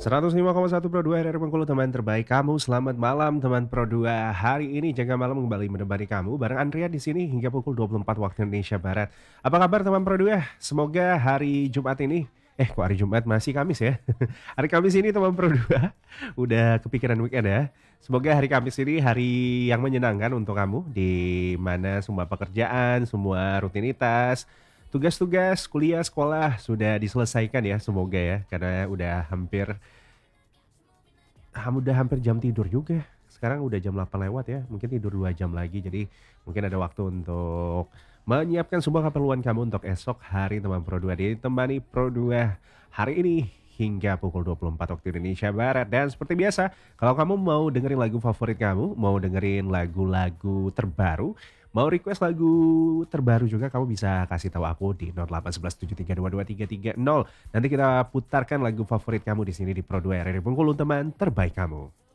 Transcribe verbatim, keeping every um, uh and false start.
seratus lima koma satu Pro dua R R Bengkulu, teman terbaik kamu. Selamat malam teman Pro dua. Hari ini Jaga Malam kembali menemani kamu bareng Andrea di sini hingga pukul dua puluh empat waktu Indonesia Barat. Apa kabar teman Pro dua? Semoga hari Jumat ini eh kok hari Jumat masih Kamis ya. Hari Kamis ini teman Pro dua udah kepikiran weekend ya. Semoga hari Kamis ini hari yang menyenangkan untuk kamu, di mana semua pekerjaan, semua rutinitas, tugas-tugas kuliah, sekolah sudah diselesaikan ya, semoga ya, karena udah hampir ah, udah hampir jam tidur juga. Sekarang udah jam delapan lewat ya, mungkin tidur dua jam lagi, jadi mungkin ada waktu untuk menyiapkan semua keperluan kamu untuk esok hari teman Pro dua, ditemani Pro dua hari ini hingga pukul dua puluh empat waktu Indonesia Barat. Dan seperti biasa, kalau kamu mau dengerin lagu favorit kamu, mau dengerin lagu-lagu terbaru, mau request lagu terbaru juga, kamu bisa kasih tahu aku di nol delapan satu satu tujuh tiga dua dua tiga tiga nol. Nanti kita putarkan lagu favorit kamu di sini di Pro dua R R Bengkulu, teman terbaik kamu.